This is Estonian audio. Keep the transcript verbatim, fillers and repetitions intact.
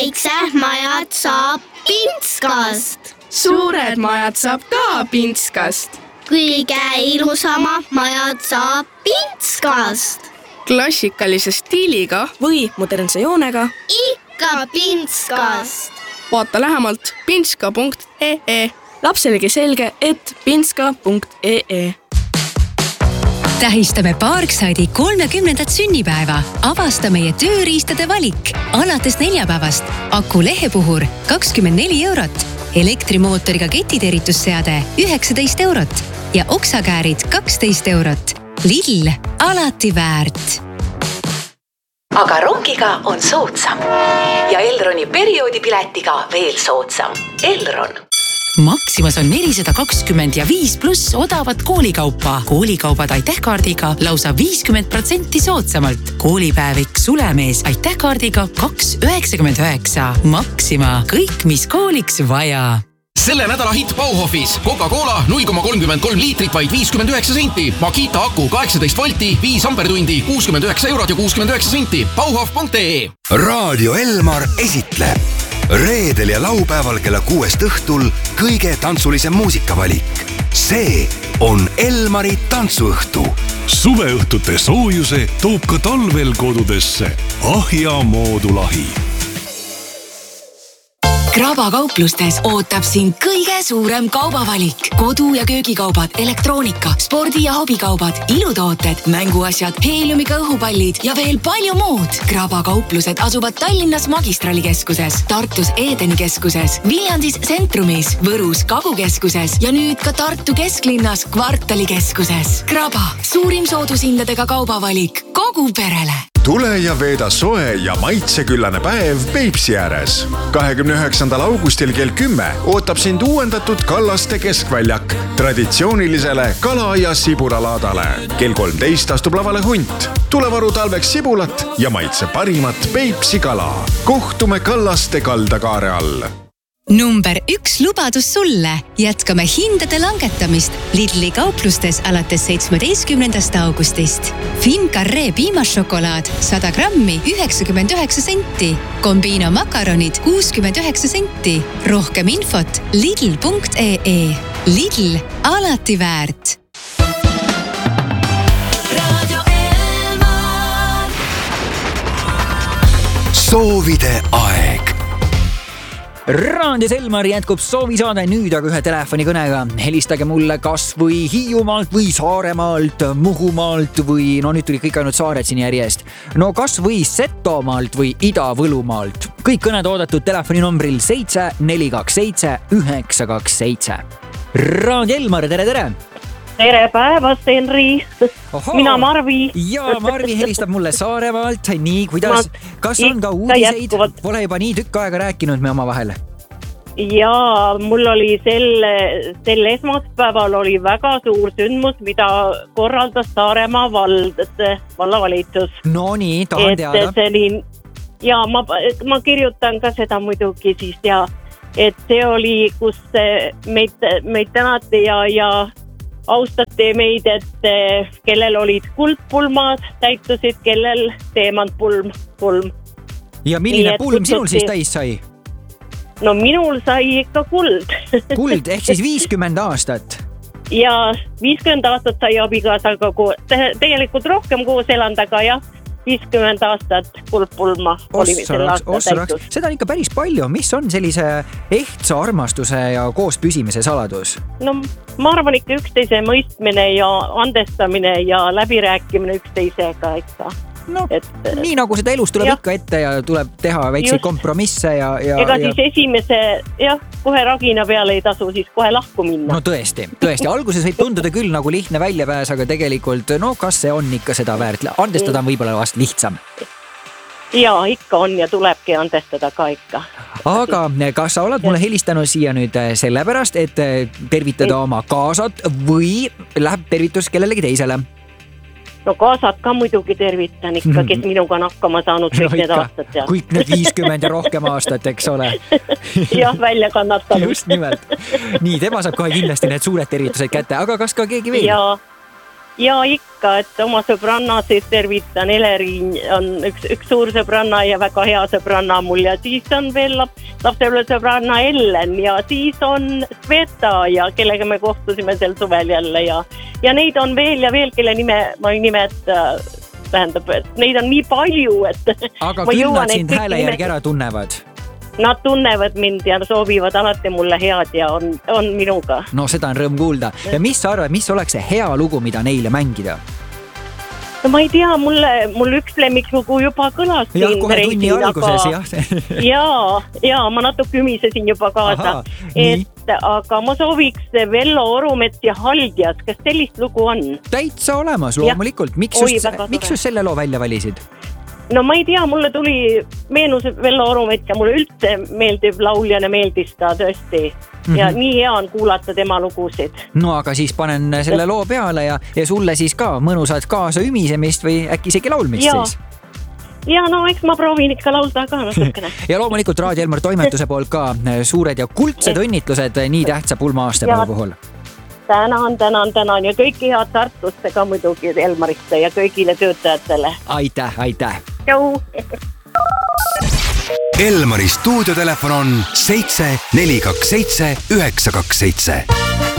väiksed majad saab Pintskast. Suured majad saab ka Pintskast. Kõige ilusamad majad saab Pintskast. Klassikalise stiiliga või modernse joonega ikka Pintskast. Vaata lähemalt pintska punkt ee. Lapselegi selge, et pintska punkt ee. Tähistame Parkside'i kolmekümnendat sünnipäeva. Avasta meie tööriistade valik. Alates neljapäevast aku lehepuhur kakskümmend neli eurot, elektrimootoriga ketiterritusseade üheksateist eurot ja oksakäärid kaksteist eurot. Lill, alati väärt. Aga rongiga on soodsam ja Elroni perioodipiletiga veel soodsam. Elron. Maximas on nelisada kakskümmend ja viis pluss odavat koolikaupa. Koolikaubad Aiteh-kaardiga lausa viiskümmend protsenti soodsamalt. Koolipäevik Sulemees Aiteh-kaardiga kaks üheksakümmend üheksa. Maxima, kõik mis kooliks vaja. Selle nädala hitt Bauhofis. Coca-Cola null koma kolmkümmend kolm liitrit vaid viiskümmend üheksa senti. Makita aku kaheksateist volti, viis ampertundi, kuuskümmend üheksa eurot ja kuuskümmend üheksa senti. Bauhof punkt ee. Raadio Elmar esitleb reedel ja laupäeval kella kuuest õhtul kõige tantsulisem muusikavalik. See on Elmari tantsuõhtu. Suveõhtute soojuse toob ka talvel kodudesse Ahja moodulahi. Kraba kauplustes ootab sind kõige suurem kaubavalik. Kodu- ja köögikaubad, elektroonika, spordi- ja hobikaubad, ilutooted, mänguasjad, heeliumiga õhupallid ja veel palju muud. Kraba kauplused asuvad Tallinnas Magistralikeskuses, Tartus Edeni keskuses, Viljandis Centrumis, Võrus Kagukeskuses ja nüüd ka Tartu kesklinnas Kvartalikeskuses. Kraba, suurim soodushindadega kaubavalik kogu perele. Tule ja veeda soe ja maitseküllane päev Peipsi ääres. kahekümne üheksandal augustil kell kümme ootab sind uuendatud Kallaste keskväljak traditsioonilisele kala- ja sibulalaadale. Kell kolmteist astub lavale hunt. Tule varu talveks sibulat ja maitse parimat Peipsi kala. Kohtume Kallaste kaldakaare all. Number üks lubadus sulle. Jätkame hindade langetamist Lidli kauplustes alates seitsmeteistkümnendast augustist. Fincarré piimasšokolaad sada grammi üheksakümmend üheksa senti. Combino makaronid kuuskümmend üheksa senti. Rohkem infot lidl punkt ee. Lidl, alati väärt. Soovide aeg. Raadios Elmar jätkub soovisaade nüüd aga ühe telefonikõnega. Helistage mulle kas või Hiiumaalt või Saaremaalt, Muhumaalt või no nüüd tuli kõik ainult saared siin järjest. No kas või Setomaalt või Ida-Võlumaalt. Kõik kõned oodatud telefoninombril seitse neli kaks seitse üheksa kaks seitse. Raadio Elmar, tere, tere! Tere päevast, Henri! Oho. Mina Marvi. Ja Marvi helistab mulle Saaremaalt. Nii, kuidas? Kas on ka uudiseid? Pole juba nii tükk aega rääkinud me oma vahel. Ja mul oli selle, selle esmaspäeval oli väga suur sündmus, mida korraldas Saaremaa vald, vallavalitsus. No nii, tahan teada. Selline, ja ma, ma kirjutan ka seda muidugi siis ja et see oli, kus meid, meid tänati ja, ja austati meid, et kellel olid kuldpulmad, täitusid, kellel teemantpulm. Pulm. Ja milline pulm sinul siis täis sai? No minul sai ikka kuld. Kuld, ehk siis viiskümmend aastat? Ja viiskümmend aastat sai abikaasaga koos, tegelikult rohkem koos elandaga, jah. viiskümmend aastat kuldpulma oli selle aasta täitus. Seda on ikka päris palju. Mis on sellise ehtsa armastuse ja koos püsimise saladus? No ma arvan ikka üksteise mõistmine ja andestamine ja läbirääkimine üksteisega ikka. No, et, nii nagu seda elus tuleb jah. Ikka ette ja tuleb teha väikseid Just. kompromisse ja, ja... Ega ja... siis esimese, jah, kohe ragina peale ei tasu siis kohe lahku minna. No tõesti, tõesti. Alguses võib tunduda küll nagu lihtne väljapääs, aga tegelikult, no kas see on ikka seda väärt? Andestada on võib-olla vast lihtsam. Ja, ikka on ja tulebki andestada ka ikka. Aga kas sa oled mulle helistanud siia nüüd sellepärast, et tervitada oma kaasat või läheb tervitus kellelegi teisele? No kaasad ka muidugi tervitan ikka, kes minuga on hakkama saanud kõik no need aastad. Ja. Kõik need viiskümmend ja rohkem aastat, eks ole. Jah, välja kannatanud. Just nimelt. Nii, tema saab kohe kindlasti need suured tervitused kätte, aga kas ka keegi veel? Ja, ja ikka, et oma sõbrannasid tervitan, Eleriin on üks, üks suur sõbranna ja väga hea sõbranna mul ja siis on veel lap, lapsepõlve sõbranna Ellen ja siis on Sveta ja kellega me kohtusime sel suvel jälle ja, ja neid on veel ja veel, kelle nime ma ei nimeta, tähendab, et neid on nii palju, et aga küll nad sind hääle järgi ära tunnevad. Nad tunnevad mind ja soovivad alati mulle head ja on, on minuga. No seda on rõõm kuulda. Ja mis sa arvad, mis oleks see hea lugu, mida neile mängida? No ma ei tea, mulle, mul üks lemmiklugu juba kõlas siin. Jah, kohe tunni alguses, jah. ja, ja ma natuke ümisesin juba kaasa. Aha, et, aga ma sooviks Vello Orumets ja Haldjas. Kas sellist lugu on? Täitsa olemas, loomulikult. Miks just, miks just selle loo välja valisid? No ma ei tea, mulle tuli meenus Vello Orumets ja mulle üldse meeldib lauljana, meeldis ta tõesti. Mm-hmm. Ja nii hea on kuulata tema lugusid. No aga siis panen selle loo peale ja, ja sulle siis ka mõnusad kaasa ümisemist või äkki isegi laulmist ja. Siis? Ja no eks ma proovin ikka laulda ka natukene. Ja loomulikult Raadio Elmar toimetuse poolt ka suured ja kuldsed õnnitlused nii tähtsa pulma-aastapäeva puhul. Tänan, tänan, tänan ja kõiki head Tartusse ka muidugi Elmarisse ja kõigile töötajatele. Aitäh, aitäh. Tšau. Elmari stuudiotelefon on seitse neli kaks seitse üheksa kaks seitse.